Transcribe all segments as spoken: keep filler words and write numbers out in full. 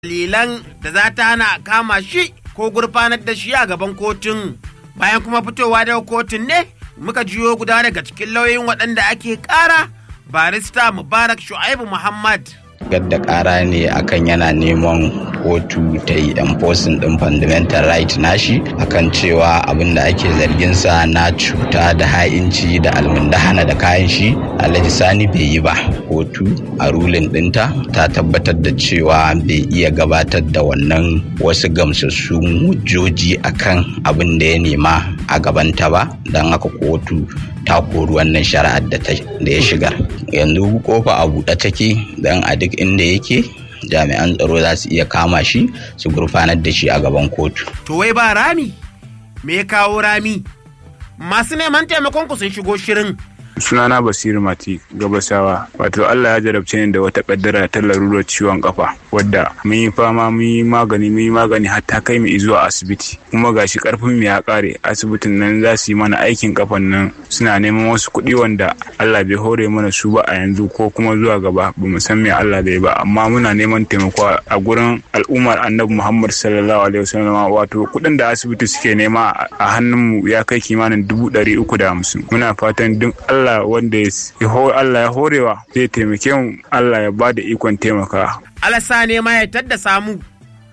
dalilan da za ta hana kama shi ko gurfanar da shi a gaban kotun. Bayan kuma fitowa daga kotun ne muka jiyo guda daga cikin lauyoyin waɗanda ake ƙara, barista Mubarak Shu'aibu Muhammad. Gadda ƙara ne akan yana neman kotu ta yi enforcing ɗin fundamental right nashi akan cewa abin da ake zargin sa na cuta da ha'inci da almundahana da kayan shi Alhaji Sani bai yi ba. Kotu a rulin ɗinta ta tabbatar da cewa bai iya gabatar da wannan wasu gamsassun hujjoji akan abin da ya nema a gabanta ba, don haka kotu ta kori wannan shari'ar da ya shigar. Yanzu kofa a buɗe take don a duk inda yake jami'an tsaro za su iya kama shi su gurfanar da shi a gaban kotu. To wai ba rami? Me ya kawo rami? Masu neman taimakon ku sun shigo shirin. Sunana Basiru Mati Gabasawa. Wato Allah ya jarabce ni da wata kaddara ta larurar ciwon kafa wadda mun yi fama mun yi magani mun yi magani har ta kai mu zuwa asibiti, kuma gashi karfin mu ya kare. Asibitin nan za su yi mana aikin kafan nan, suna neman wasu kuɗi wanda Allah bai hore mana su ba a yanzu ko kuma zuwa gaba ba mu san me Allah bai ba, amma muna neman taimako a gurin al'ummar Annabi Muhammad sallallahu alaihi wasallam. Wato kuɗin da asibiti suke nema a hannun mu ya kai kimanin dubu ɗari uku da hamsin. Muna fatan duk Allah wanda Allah ya horewa zai taimake mu, Allah ya bada ikon taimaka. Alasa ne ma ya tadda samu.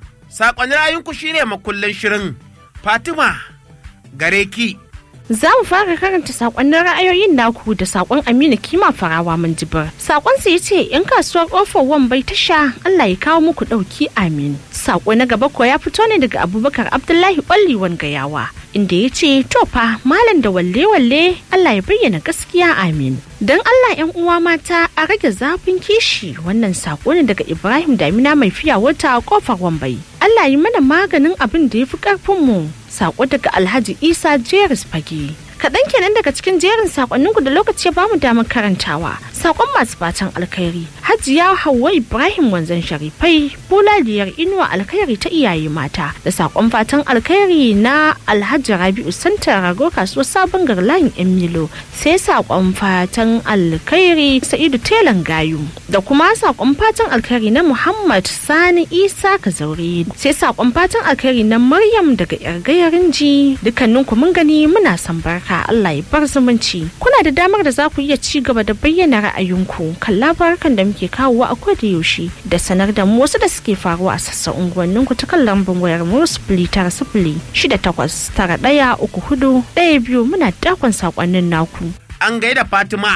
Saƙon ra'ayinku shine makullin shirin. Fatima gare ki. Za mu fara karanta sakonnin ra'ayoyin naku da sakon Aminu Kima Farawa Manjibar. Sakon sa yace yan kasuwar Ofar Wambai tasha, Allah ya kawo muku dauki, amin. Sako na gaba ko ya fito ne daga Abubakar Abdullahi Balliwan Gayawa, inda yace to fa malam da walle walle, Allah ya bayyana gaskiya, amin. Dan Allah yan uwa mata a rage zafin kishi. Wannan sako ne daga Ibrahim Damina mai fiya wata Kofar Wambai. Allah yi mana maganin abin da ya fi karfin mu. Sako daga Alhaji Isa Jeris Fage. Kaɗan kenan daga cikin jerin sakonninku da lokaci ya bamu damar karantawa. Sakon masu fatan alkhairi. Hajiya Hauwa Ibrahim Wanzan Sharifai, bulaliyar inuwa alkhairi ta iyaye mata. Da sakon fatan alkhairi na Alhaji Rabi'u Santa Rago kasuwar Sabon Garlayin yan Milo. Sai sakon fatan alkhairi Sa'idu Telan Gayu. Da kuma sakon fatan alkhairi na Muhammad Sani Isa Kazaure. Sai sakon fatan alkhairi na Maryam daga Yargayarin ji. Dukkaninku mun gani muna san barka. Allah ya bar zumunci. Kuna da damar da za ku iya ci gaba da bayyana ra'ayinku kan labarukan da muke kawowa a koda yaushe, da sanar da mu wasu da suke faruwa a sassan unguwanninku ta kan lambar wayar mu sifili tara sifili shida takwas tara ɗaya uku hudu ɗaya biyu. Muna dakon sakonnin naku. An gaida Fatima.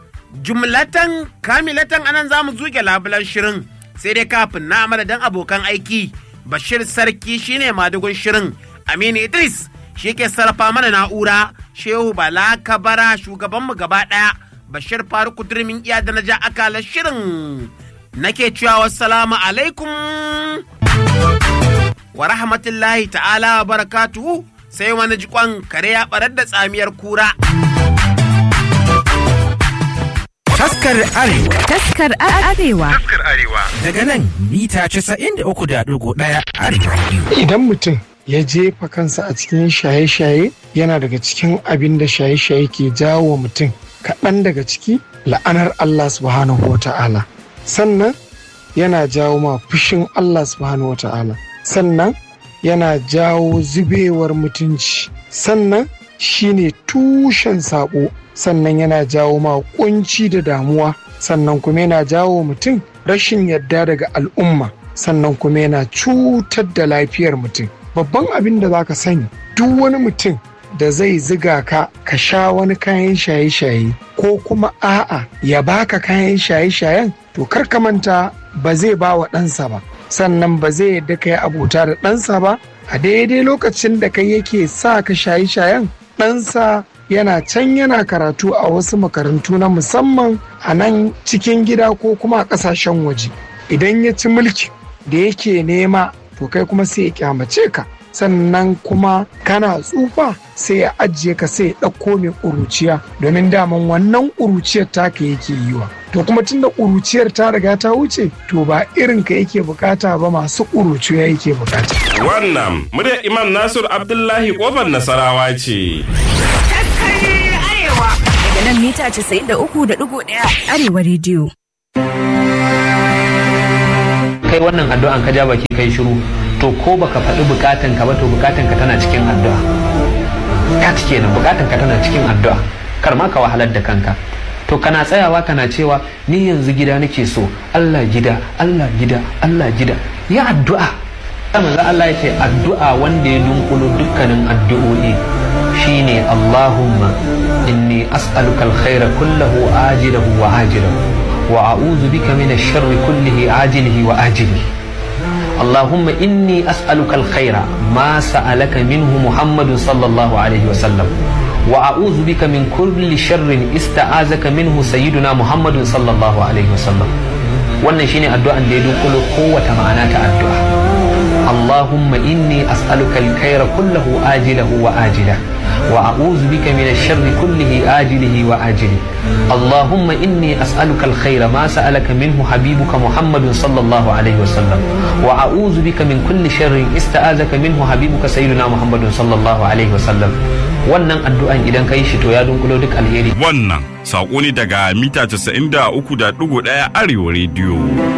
Jumlatan kamilatan anan za mu zuge labulan shirin, sai dai kafin na madadin abokan aiki. Bashir Sarki shine madugun shirin, Aminu Idris shi ke sarrafa mana na'ura, Shehu Bala Kabara shugabanmu gaba ɗaya, Bashir Faruku Durmin iya da na ja akalar shirin. Nake cewa wassalamu alaikum wa rahmatullahi ta'ala wa barakatuhu, sai wani jikon kare ya barar da tsamiyar kura. Taskar Arewa. Taskar Arewa. Taskar Arewa. Daga nan mita casa'in da uku da ɗigo ɗaya Arewa. Idan mutum ya jefa kansa a cikin shaye-shaye, yana daga cikin abin da shaye-shaye ke jawo wa mutum. Kaɗan daga ciki la'anar Allah subhanahu wa ta'ala, sannan yana jawo ma fushin Allah subhanahu wa ta'ala, sannan yana jawo zubewar mutunci, sannan shine tushen saɓo, sannan yana jawo ma kunci da damuwa, sannan kuma yana jawo mutum rashin yadda daga al'umma, sannan kuma yana cutar da lafiyar mutum. Babban abin da za ka sani, duk wani mutum da zai ziga ka ka sha wani kayan shaye-shaye ko kuma a'a ya baka kayan shaye-shayen, to kar ka manta ba zai ba wa ɗansa ba, sannan ba zai yadda ka yi abota da ɗansa ba a daidai lokacin da kai yake sa ka shaye-shayen. Ɗansa yana can yana karatu a wasu makarantu na musamman a nan cikin gida ko kuma a ƙasashen waje. Idan ya ci mulki da yake nema, to kai kuma sai ya kyamace ka, sannan kuma kana tsufa sai ya ajiye ka, sai ya ɗauko mai ƙuruciya, domin daman wannan ƙuruciyar taka yake yi wa. To kuma tun da ƙuruciyar ta riga ta wuce, to ba irin ka yake bukata ba, masu ƙuruciya yake bukata. Wannan muryar Imam Nasir Abdullahi Kofar Nasarawa ce. Arewa. Daga nan mita casa'in da uku da ɗigo ɗaya Arewa rediyo. kai kai wannan addu'an ka ja baki kai shiru to ko baka faɗi bukatan ka ba to bukatan ka tana cikin addu'a ka cike nan bukatan ka tana cikin addu'a kar ma ka wahalar da kanka to kana tsayawa kana cewa ni yanzu gida nake so Allah gida Allah gida Allah gida ya addu'a manzo Allah ya ce addu'a wanda ya dunkulo dukkanin addu'o'i shine Allahumma inni as'aluka alkhaira kullahu ajilahu wa ajilahu wa a'udhu bika minash sharri kullihi ajilihi wa ajilihi Allahumma inni as'aluka alkhaira ma sa'alaka minhu Muhammadun sallallahu alaihi wa sallam wa a'udhu bika min kulli sharrin ista'azaka minhu sayyiduna Muhammadun sallallahu alaihi wa sallam. Wannan shine addu'an da ya dunkulo kowace ma'ana ta addu'a. اللهم إني أسألك الخير كله آجله وآجله وأعوذ بك من الشر كله آجله وآجله اللهم إني أسألك الخير ما سألك منه حبيبك محمد صلى الله عليه وسلم وأعوذ بك من كل شر استعاذك منه حبيبك سيدنا محمد صلى الله عليه وسلم. Wannan addu'an idan kai shi to ya dunkulo duk alheri. Wannan saƙo ne daga mita casa'in da uku da ɗigo ɗaya Arewa rediyo.